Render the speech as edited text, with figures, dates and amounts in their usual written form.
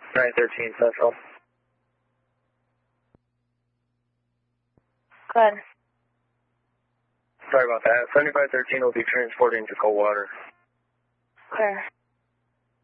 913 Central. Good. Sorry about that. 7513 will be transporting to cold water. Clear.